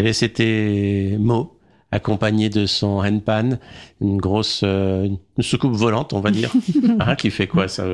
Et c'était Mo, accompagné de son handpan, une grosse une soucoupe volante, on va dire, qui fait quoi ça,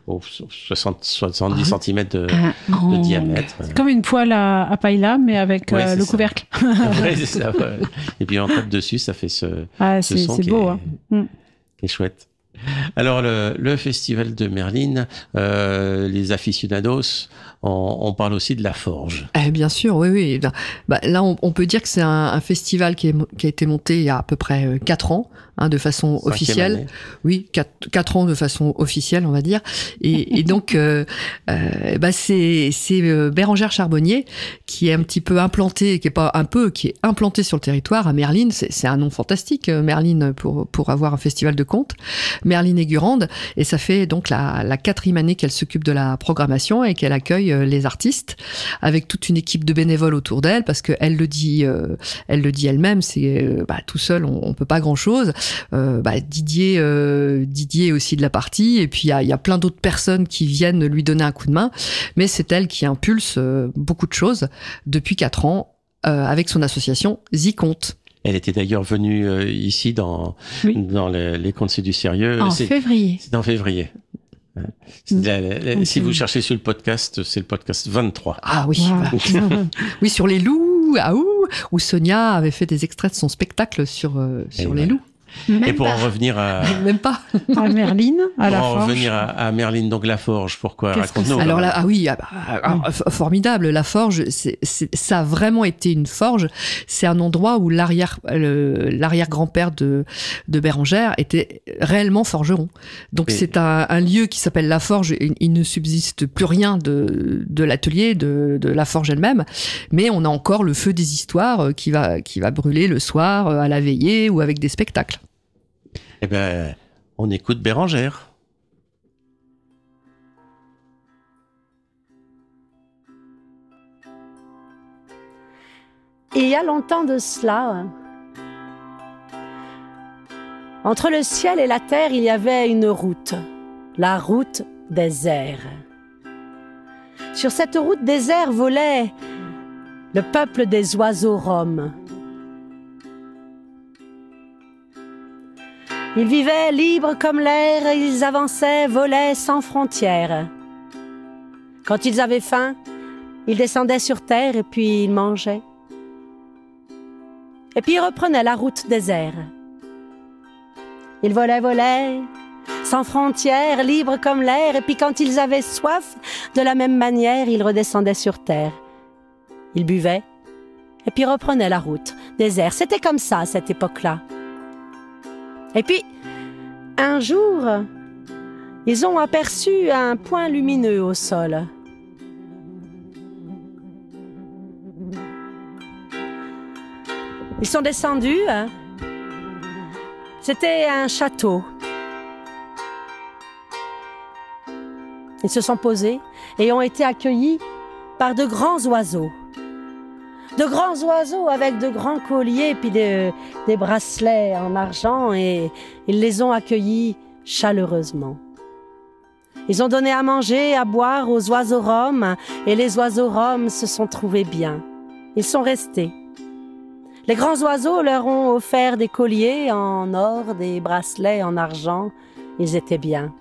70 cm de diamètre. C'est comme une poêle à paella, mais avec le couvercle. Oui, c'est ça. Ouais. Et puis on tape dessus, ça fait ce son c'est beau, qui est chouette. Alors le festival de Merline, les aficionados, on parle aussi de la forge. Bien sûr, oui. Là, on peut dire que c'est un festival qui a été monté il y a à peu près 4 ans, de façon officielle. Année. Oui, 4 ans de façon officielle, on va dire. Et donc, c'est Bérengère Charbonnier qui est un petit peu implantée, qui est implantée sur le territoire à Merline. C'est un nom fantastique, Merline, pour avoir un festival de contes. Merline Aigurande. Et ça fait donc la 4e année qu'elle s'occupe de la programmation et qu'elle accueille les artistes avec toute une équipe de bénévoles autour d'elle, parce qu'elle le dit elle-même, c'est tout seul on peut pas grand-chose. Didier aussi de la partie, et puis il y a plein d'autres personnes qui viennent lui donner un coup de main, mais c'est elle qui impulse beaucoup de choses depuis 4 ans avec son association Ziconte. Elle était d'ailleurs venue ici dans les Contes c'est du sérieux. Février. C'est en février. Si vous cherchez sur le podcast, c'est le podcast 23. Ah oui, oui, sur les loups, où Sonia avait fait des extraits de son spectacle sur les loups. Et pour en revenir à... Même pas. À Merline, à la forge. Pour en revenir à Merline, donc la forge, pourquoi? Raconte-nous. Alors là, formidable. La forge, ça a vraiment été une forge. C'est un endroit où l'arrière-grand-père de Bérengère était réellement forgeron. Donc c'est un lieu qui s'appelle la forge. Il ne subsiste plus rien de l'atelier, de la forge elle-même. Mais on a encore le feu des histoires qui va brûler le soir à la veillée ou avec des spectacles. Eh ben, on écoute Bérengère. Il y a longtemps de cela, entre le ciel et la terre, il y avait une route, la route des airs. Sur cette route des airs volait le peuple des oiseaux roms. Ils vivaient libres comme l'air, ils avançaient, volaient sans frontières. Quand ils avaient faim, ils descendaient sur terre et puis ils mangeaient. Et puis ils reprenaient la route des airs. Ils volaient, sans frontières, libres comme l'air, et puis quand ils avaient soif, de la même manière, ils redescendaient sur terre. Ils buvaient, et puis reprenaient la route des airs. C'était comme ça à cette époque-là. Et puis, un jour, ils ont aperçu un point lumineux au sol. Ils sont descendus. C'était un château. Ils se sont posés et ont été accueillis par de grands oiseaux. De grands oiseaux avec de grands colliers puis des bracelets en argent, et ils les ont accueillis chaleureusement. Ils ont donné à manger, à boire aux oiseaux roms, et les oiseaux roms se sont trouvés bien. Ils sont restés. Les grands oiseaux leur ont offert des colliers en or, des bracelets en argent. Ils étaient bien.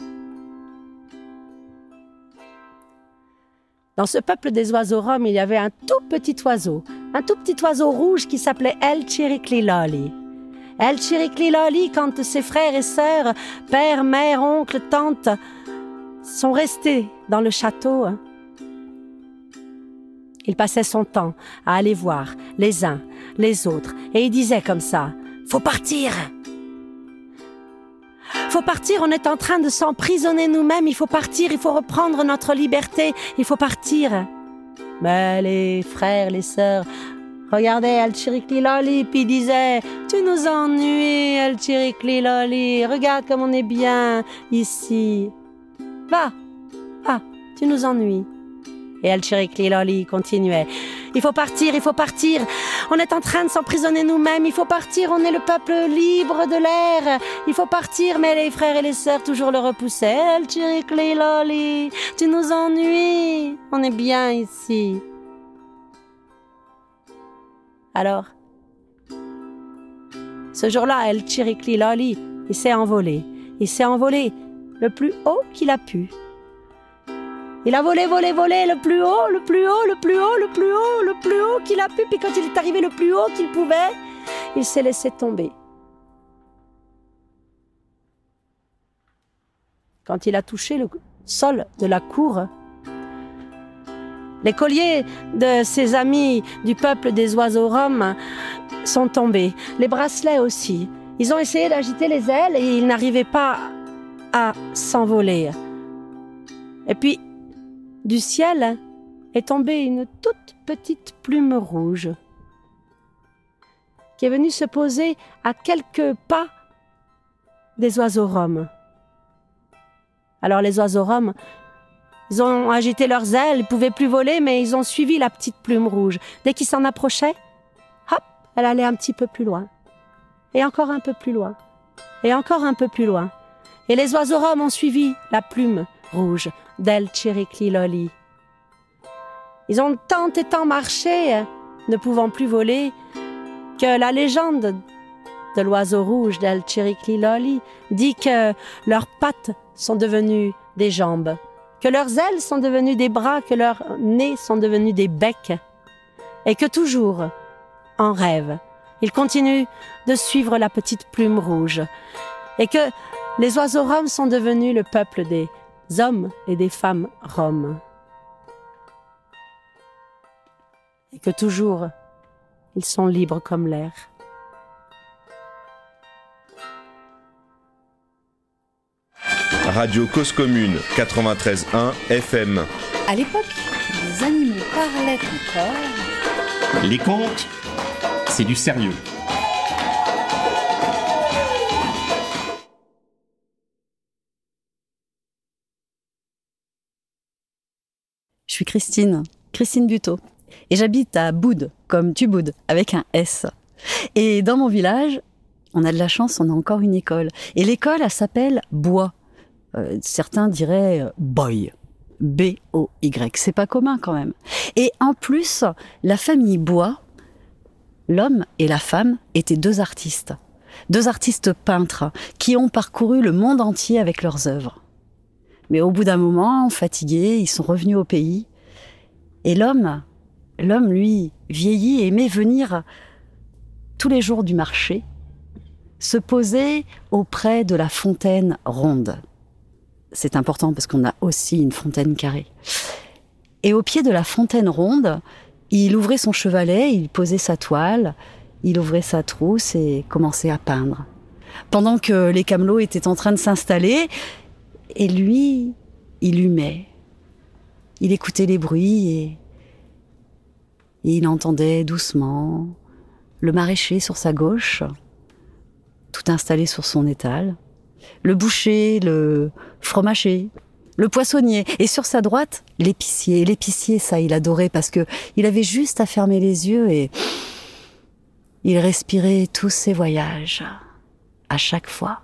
Dans ce peuple des oiseaux roms, il y avait un tout petit oiseau rouge qui s'appelait El Chirikliloli. El Chirikliloli, quand ses frères et sœurs, père, mère, oncle, tante, sont restés dans le château, il passait son temps à aller voir les uns, les autres, et il disait comme ça: « Faut partir ! Faut partir, on est en train de s'emprisonner nous-mêmes, il faut partir, il faut reprendre notre liberté, il faut partir. » Mais les frères, les sœurs regardaient El Chirikliloli, puis disaient: « Tu nous ennuies, El Chirikliloli, regarde comme on est bien ici. Va, tu nous ennuies. » Et El Chirikliloli continuait: « Il faut partir, on est en train de s'emprisonner nous-mêmes, il faut partir, on est le peuple libre de l'air, il faut partir. » Mais les frères et les sœurs toujours le repoussaient: « El Chirikliloli, tu nous ennuies, on est bien ici. » Alors, ce jour-là, El Chiriquiloli, il s'est envolé. Il s'est envolé le plus haut qu'il a pu. Il a volé, le plus haut, le plus haut, le plus haut, le plus haut, le plus haut qu'il a pu. Puis quand il est arrivé le plus haut qu'il pouvait, il s'est laissé tomber. Quand il a touché le sol de la cour, les colliers de ses amis du peuple des oiseaux roms sont tombés. Les bracelets aussi. Ils ont essayé d'agiter les ailes et ils n'arrivaient pas à s'envoler. Et puis, du ciel est tombée une toute petite plume rouge qui est venue se poser à quelques pas des oiseaux roms. Alors les oiseaux roms, ils ont agité leurs ailes, ils ne pouvaient plus voler, mais ils ont suivi la petite plume rouge. Dès qu'ils s'en approchaient, hop, elle allait un petit peu plus loin. Et encore un peu plus loin. Et encore un peu plus loin. Et les oiseaux roms ont suivi la plume rouge d'El Chiriquiloli. Ils ont tant et tant marché, ne pouvant plus voler, que la légende de l'oiseau rouge d'El Chiriquiloli dit que leurs pattes sont devenues des jambes, que leurs ailes sont devenues des bras, que leurs nez sont devenus des becs, et que toujours, en rêve, ils continuent de suivre la petite plume rouge, et que les oiseaux roms sont devenus le peuple des hommes et des femmes roms. Et que toujours, ils sont libres comme l'air. Radio Cause Commune 93.1 FM. À l'époque, les animaux parlaient encore. Les contes, c'est du sérieux. Je suis Christine Buteau. Et j'habite à Boude, comme tu boudes, avec un S. Et dans mon village, on a de la chance, on a encore une école. Et l'école, elle s'appelle Bois. Certains diraient Boy. B-O-Y. C'est pas commun quand même. Et en plus, la famille Bois, l'homme et la femme, étaient deux artistes peintres, qui ont parcouru le monde entier avec leurs œuvres. Mais au bout d'un moment, fatigués, ils sont revenus au pays. Et l'homme, lui, vieilli, aimait venir tous les jours du marché, se poser auprès de la fontaine ronde. C'est important parce qu'on a aussi une fontaine carrée. Et au pied de la fontaine ronde, il ouvrait son chevalet, il posait sa toile, il ouvrait sa trousse et commençait à peindre. Pendant que les camelots étaient en train de s'installer, et lui, il humait. Il écoutait les bruits et il entendait doucement le maraîcher sur sa gauche, tout installé sur son étal, le boucher, le fromager, le poissonnier, et sur sa droite, l'épicier. L'épicier, ça, il adorait parce que il avait juste à fermer les yeux et il respirait tous ses voyages, à chaque fois.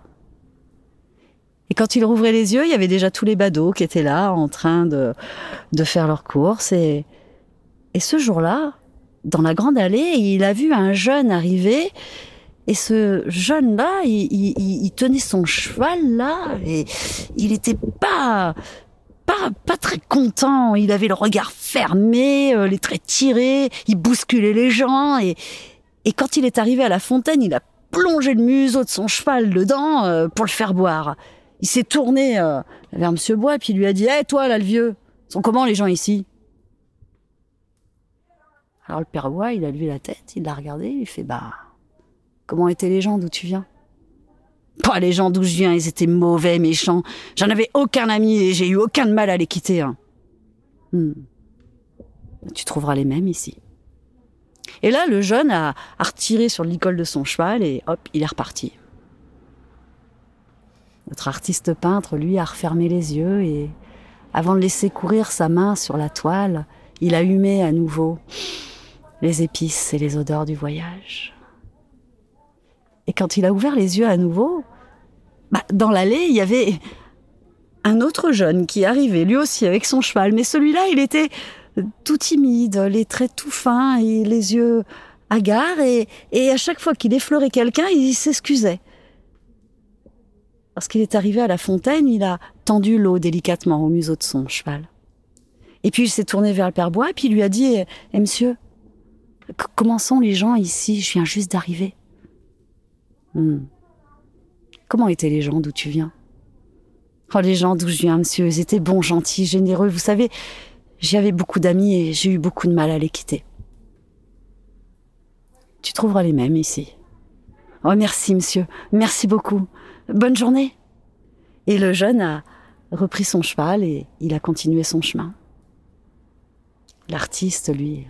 Et quand il rouvrait les yeux, il y avait déjà tous les badauds qui étaient là, en train de faire leurs courses. Et ce jour-là, dans la grande allée, il a vu un jeune arriver. Et ce jeune-là, il tenait son cheval, là, et il était pas très content. Il avait le regard fermé, les traits tirés, il bousculait les gens. Et quand il est arrivé à la fontaine, il a plongé le museau de son cheval dedans pour le faire boire. Il s'est tourné vers Monsieur Bois et puis il lui a dit « Hey, toi, là, le vieux, sont comment les gens ici ?» Alors le père Bois, il a levé la tête, il l'a regardé, il fait « Bah, comment étaient les gens d'où tu viens ?» « Pas les gens d'où je viens, ils étaient mauvais, méchants. J'en avais aucun ami et j'ai eu aucun de mal à les quitter. Hein. Tu trouveras les mêmes ici. » Et là, le jeune a retiré sur l'icole de son cheval et hop, il est reparti. Notre artiste peintre, lui, a refermé les yeux et, avant de laisser courir sa main sur la toile, il a humé à nouveau les épices et les odeurs du voyage. Et quand il a ouvert les yeux à nouveau, dans l'allée, il y avait un autre jeune qui arrivait, lui aussi, avec son cheval. Mais celui-là, il était tout timide, les traits tout fins et les yeux hagard, et à chaque fois qu'il effleurait quelqu'un, il s'excusait. Lorsqu'il est arrivé à la fontaine, il a tendu l'eau délicatement au museau de son cheval. Et puis il s'est tourné vers le père Bois, et puis il lui a dit « Monsieur, comment sont les gens ici? Je viens juste d'arriver. » Comment étaient les gens d'où tu viens? Oh, les gens d'où je viens, monsieur, ils étaient bons, gentils, généreux. Vous savez, j'avais beaucoup d'amis et j'ai eu beaucoup de mal à les quitter. Tu trouveras les mêmes ici. Oh, merci, monsieur. Merci beaucoup. Bonne journée. Et le jeune a repris son cheval et il a continué son chemin. L'artiste, lui...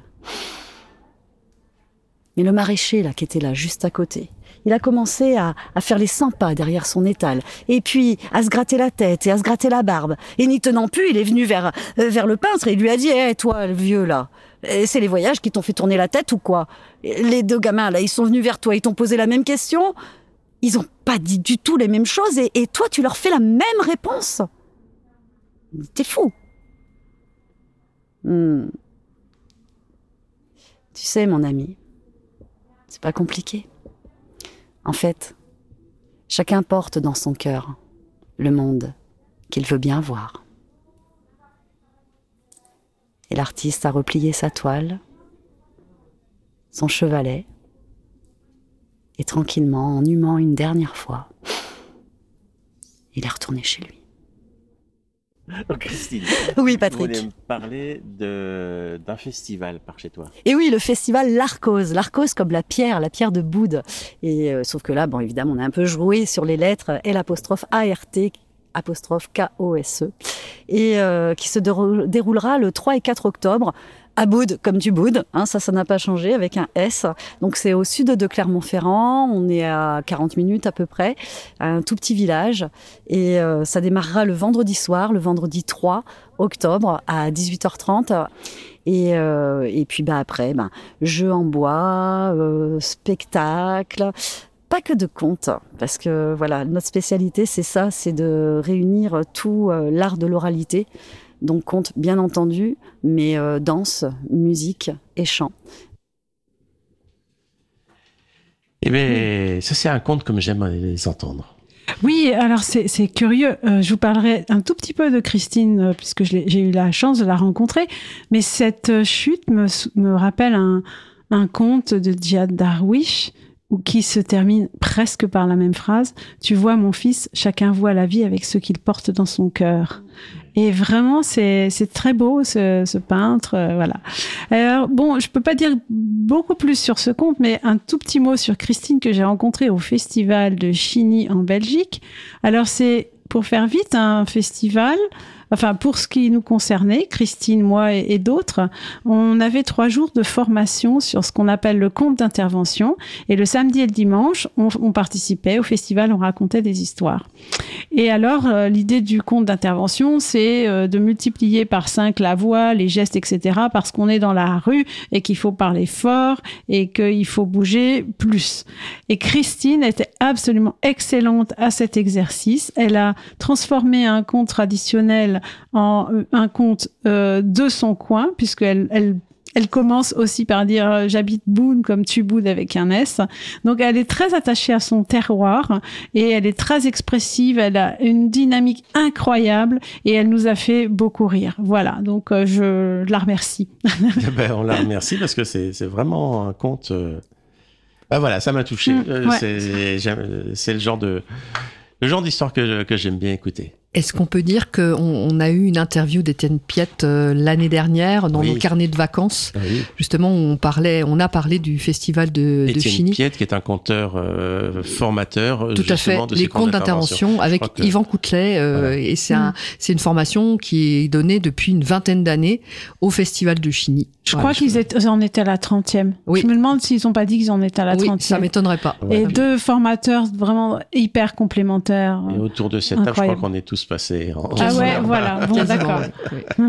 Mais le maraîcher, là, qui était là, juste à côté, il a commencé à faire les 100 pas derrière son étal, et puis à se gratter la tête et à se gratter la barbe. Et n'y tenant plus, il est venu vers le peintre et il lui a dit « Hé, toi, le vieux, là, c'est les voyages qui t'ont fait tourner la tête ou quoi? Les deux gamins, là, ils sont venus vers toi, ils t'ont posé la même question. Ils ont pas dit du tout les mêmes choses et toi, tu leur fais la même réponse. T'es fou. » Tu sais, mon ami, c'est pas compliqué. En fait, chacun porte dans son cœur le monde qu'il veut bien voir. Et l'artiste a replié sa toile, son chevalet, et tranquillement, en humant une dernière fois, il est retourné chez lui. Christine, oui, Patrick. Vous voulez me parler d'un festival par chez toi? Et oui, le festival L'Arcose. L'Arcose comme la pierre de Boude. Et sauf que là, bon, évidemment, on a un peu joué sur les lettres L''ART ''KOSE et qui se déroulera le 3 et 4 octobre à Boude, comme tu boudes, hein, ça n'a pas changé, avec un S. Donc c'est au sud de Clermont-Ferrand, on est à 40 minutes à peu près, un tout petit village, et ça démarrera le vendredi soir, le vendredi 3 octobre à 18h30. Et puis après, jeux en bois, spectacles, pas que de contes, parce que voilà, notre spécialité c'est ça, c'est de réunir tout l'art de l'oralité. Donc conte bien entendu, mais danse, musique et chant. Eh bien, ça c'est un conte comme j'aime les entendre. Oui, alors c'est curieux. Je vous parlerai un tout petit peu de Christine, puisque j'ai eu la chance de la rencontrer. Mais cette chute me rappelle un conte de Jihad Darwish, qui se termine presque par la même phrase. « Tu vois, mon fils, chacun voit la vie avec ce qu'il porte dans son cœur. » Et vraiment, c'est très beau, ce peintre, voilà. Alors, bon, je peux pas dire beaucoup plus sur ce conte, mais un tout petit mot sur Christine que j'ai rencontrée au festival de Chigny en Belgique. Alors, c'est, pour faire vite, un festival... Enfin, pour ce qui nous concernait, Christine, moi et d'autres, on avait 3 jours de formation sur ce qu'on appelle le conte d'intervention. Et le samedi et le dimanche, on participait au festival, on racontait des histoires. Et alors, l'idée du conte d'intervention, c'est de multiplier par 5 la voix, les gestes, etc. parce qu'on est dans la rue et qu'il faut parler fort et qu'il faut bouger plus. Et Christine était absolument excellente à cet exercice. Elle a transformé un conte traditionnel en un conte de son coin, puisqu'elle commence aussi par dire « j'habite Boude » comme tu boudes avec un S. Donc elle est très attachée à son terroir et elle est très expressive, elle a une dynamique incroyable et elle nous a fait beaucoup rire. Voilà, donc je la remercie. On la remercie parce que c'est vraiment un conte... voilà, ça m'a touché. Ouais. C'est le genre d'histoire que j'aime bien écouter. Est-ce qu'on peut dire qu'on a eu une interview d'Étienne Piette l'année dernière dans nos carnets de vacances? Oui. Justement, on a parlé du festival de Chigny. Étienne Piette, qui est un conteur formateur. Tout à fait, les contes d'intervention avec Yvan Coutelet. Voilà. Et c'est une formation qui est donnée depuis une 20aine d'années au festival de Chigny. Je crois qu'ils en étaient à la 30e. Oui. Je me demande s'ils n'ont pas dit qu'ils en étaient à la 30e. Oui, ça m'étonnerait pas. Et 2 formateurs vraiment hyper complémentaires. Et autour de cette table, je crois qu'on est tous passés. Ah ouais, voilà. Bon, d'accord. Oui.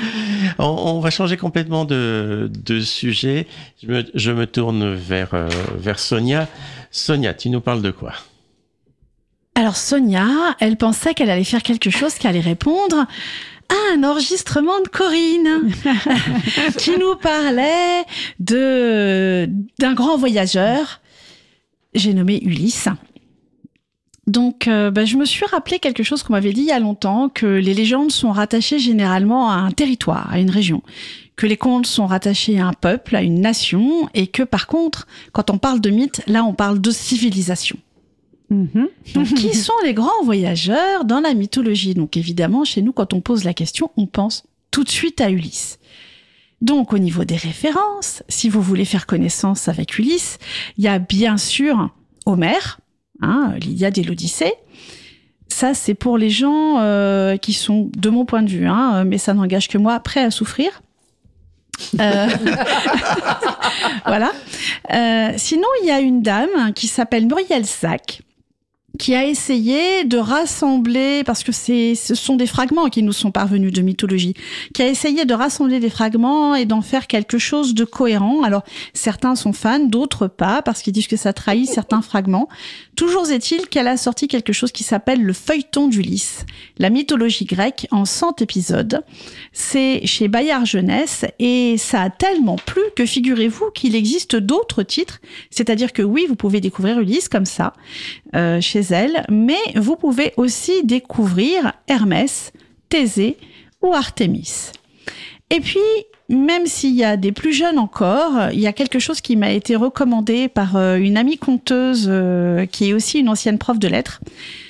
On va changer complètement de sujet. Je me tourne vers Sonia. Sonia, tu nous parles de quoi? Alors Sonia, elle pensait qu'elle allait faire quelque chose qui allait répondre un enregistrement de Corinne qui nous parlait d'un grand voyageur, j'ai nommé Ulysse. Donc, je me suis rappelé quelque chose qu'on m'avait dit il y a longtemps, que les légendes sont rattachées généralement à un territoire, à une région, que les contes sont rattachés à un peuple, à une nation, et que par contre, quand on parle de mythes, là, on parle de civilisation. Donc, qui sont les grands voyageurs dans la mythologie? Donc, évidemment, chez nous, quand on pose la question, on pense tout de suite à Ulysse. Donc, au niveau des références, si vous voulez faire connaissance avec Ulysse, il y a bien sûr Homère, l'Iliade et l'Odyssée. Ça, c'est pour les gens qui sont, de mon point de vue, mais ça n'engage que moi, prêts à souffrir. Voilà. Sinon, il y a une dame qui s'appelle Muriel Zac, qui a essayé de rassembler, parce que ce sont des fragments qui nous sont parvenus de mythologie, qui a essayé de rassembler des fragments et d'en faire quelque chose de cohérent. Alors, certains sont fans, d'autres pas, parce qu'ils disent que ça trahit certains fragments. Toujours est-il qu'elle a sorti quelque chose qui s'appelle le feuilleton d'Ulysse, la mythologie grecque en 100 épisodes. C'est chez Bayard Jeunesse et ça a tellement plu que figurez-vous qu'il existe d'autres titres. C'est-à-dire que oui, vous pouvez découvrir Ulysse comme ça, chez elle, mais vous pouvez aussi découvrir Hermès, Thésée ou Artémis. Et puis, même s'il y a des plus jeunes encore, il y a quelque chose qui m'a été recommandé par une amie conteuse qui est aussi une ancienne prof de lettres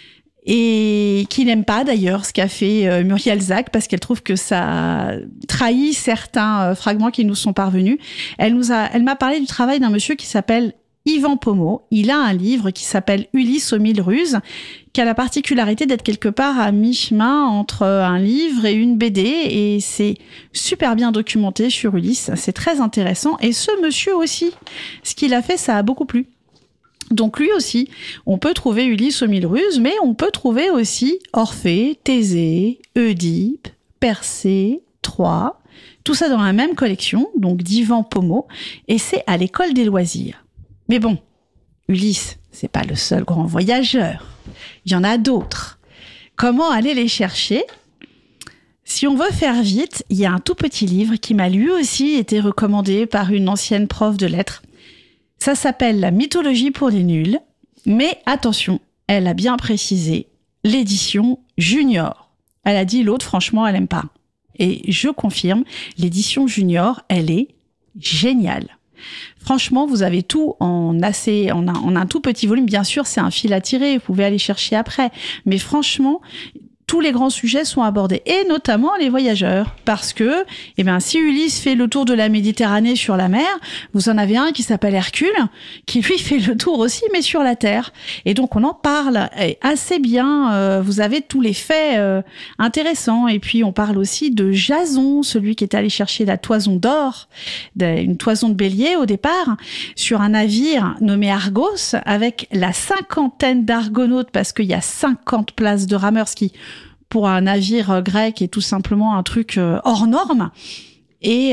et qui n'aime pas d'ailleurs ce qu'a fait Muriel Zac parce qu'elle trouve que ça trahit certains fragments qui nous sont parvenus. Elle m'a parlé du travail d'un monsieur qui s'appelle Yvan Pommeau. Il a un livre qui s'appelle Ulysse aux 1000 ruses, qui a la particularité d'être quelque part à mi-chemin entre un livre et une BD, et c'est super bien documenté sur Ulysse. C'est très intéressant, et ce monsieur aussi, ce qu'il a fait, ça a beaucoup plu. Donc lui aussi, on peut trouver Ulysse aux 1000 ruses, mais on peut trouver aussi Orphée, Thésée, Oedipe, Persée, Troie, tout ça dans la même collection, donc d'Yvan Pommeau, et c'est à l'école des loisirs. Mais bon, Ulysse, c'est pas le seul grand voyageur. Il y en a d'autres. Comment aller les chercher? Si on veut faire vite, il y a un tout petit livre qui m'a lui aussi été recommandé par une ancienne prof de lettres. Ça s'appelle La mythologie pour les nuls. Mais attention, elle a bien précisé l'édition junior. Elle a dit l'autre, franchement, elle aime pas. Et je confirme, l'édition junior, elle est géniale. Franchement, vous avez tout en un tout petit volume. Bien sûr, c'est un fil à tirer, vous pouvez aller chercher après. Mais franchement, tous les grands sujets sont abordés, et notamment les voyageurs. Parce que, si Ulysse fait le tour de la Méditerranée sur la mer, vous en avez un qui s'appelle Hercule, qui lui fait le tour aussi, mais sur la terre. Et donc, on en parle assez bien. Vous avez tous les faits intéressants. Et puis, on parle aussi de Jason, celui qui est allé chercher la toison d'or, une toison de bélier au départ, sur un navire nommé Argos, avec la 50aine d'argonautes, parce qu'il y a 50 places de rameurs, ce qui, pour un navire grec, est tout simplement un truc hors norme. Et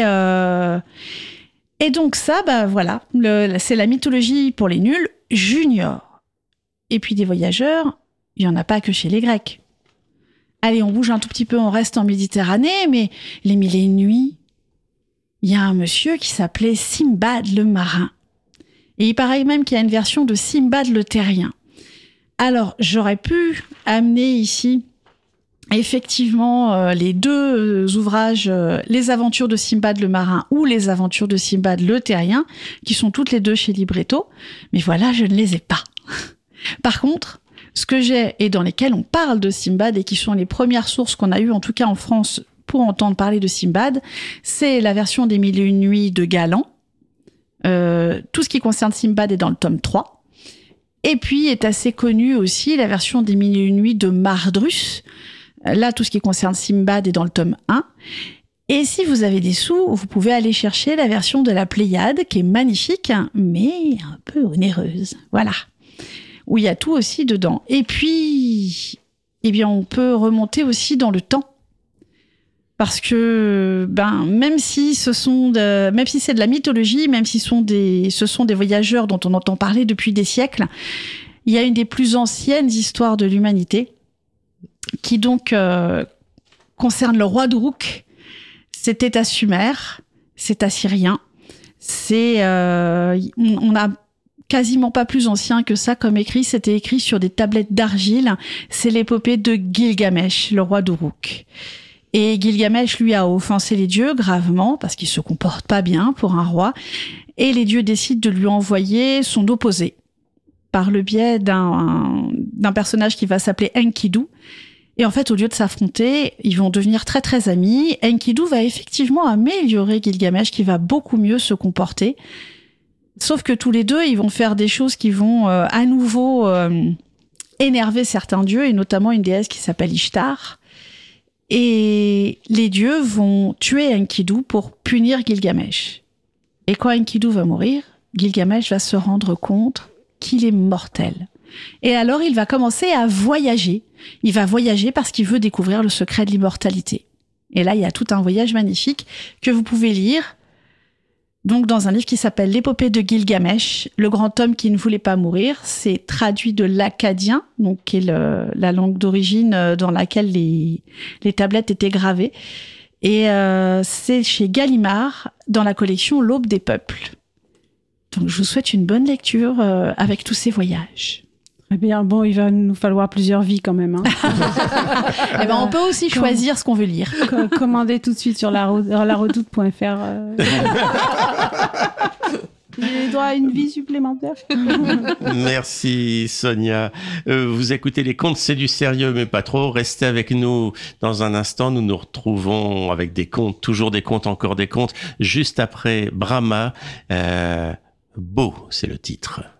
donc ça, voilà, c'est la mythologie pour les nuls junior. Et puis des voyageurs, il y en a pas que chez les Grecs. Allez, on bouge un tout petit peu, on reste en Méditerranée, mais les 1001 nuits, il y a un monsieur qui s'appelait Simbad le marin. Et il paraît même qu'il y a une version de Simbad le terrien. Alors, j'aurais pu amener ici effectivement les deux ouvrages, Les aventures de Simbad le marin ou Les aventures de Simbad le terrien, qui sont toutes les deux chez Libretto, mais voilà, je ne les ai pas. Par contre, ce que j'ai et dans lesquels on parle de Simbad et qui sont les premières sources qu'on a eues, en tout cas en France, pour entendre parler de Simbad, c'est la version des 1001 nuits de Galland. Tout ce qui concerne Simbad est dans le tome 3. Et puis est assez connue aussi la version des 1001 nuits de Mardrus. Là, tout ce qui concerne Simbad est dans le tome 1. Et si vous avez des sous, vous pouvez aller chercher la version de la Pléiade, qui est magnifique, mais un peu onéreuse. Voilà. Où il y a tout aussi dedans. Et puis, on peut remonter aussi dans le temps. Parce que, même si c'est de la mythologie, même si ce sont des voyageurs dont on entend parler depuis des siècles, il y a une des plus anciennes histoires de l'humanité qui donc concerne le roi d'Uruk. C'était à Sumer, c'est assyrien. On a quasiment pas plus ancien que ça comme écrit. C'était écrit sur des tablettes d'argile. C'est l'épopée de Gilgamesh, le roi d'Uruk. Et Gilgamesh, lui, a offensé les dieux gravement parce qu'il se comporte pas bien pour un roi. Et les dieux décident de lui envoyer son opposé par le biais d'un personnage qui va s'appeler Enkidu. Et en fait, au lieu de s'affronter, ils vont devenir très très amis. Enkidu va effectivement améliorer Gilgamesh, qui va beaucoup mieux se comporter. Sauf que tous les deux, ils vont faire des choses qui vont à nouveau énerver certains dieux, et notamment une déesse qui s'appelle Ishtar. Et les dieux vont tuer Enkidu pour punir Gilgamesh. Et quand Enkidu va mourir, Gilgamesh va se rendre compte qu'il est mortel. Et alors, il va commencer à voyager. Il va voyager parce qu'il veut découvrir le secret de l'immortalité. Et là, il y a tout un voyage magnifique que vous pouvez lire donc dans un livre qui s'appelle L'épopée de Gilgamesh, le grand homme qui ne voulait pas mourir. C'est traduit de l'akkadien, donc qui est la langue d'origine dans laquelle les tablettes étaient gravées. Et c'est chez Gallimard dans la collection L'Aube des peuples. Donc je vous souhaite une bonne lecture avec tous ces voyages. Eh bien, bon, il va nous falloir plusieurs vies quand même. Hein. Eh ben, on peut aussi choisir ce qu'on veut lire. Commandez tout de suite sur laredoute.fr. J'ai droit à une vie supplémentaire. Merci Sonia. Vous écoutez les contes, c'est du sérieux, mais pas trop. Restez avec nous dans un instant. Nous nous retrouvons avec des contes, toujours des contes, encore des contes. Juste après Brahma, Beau, c'est le titre.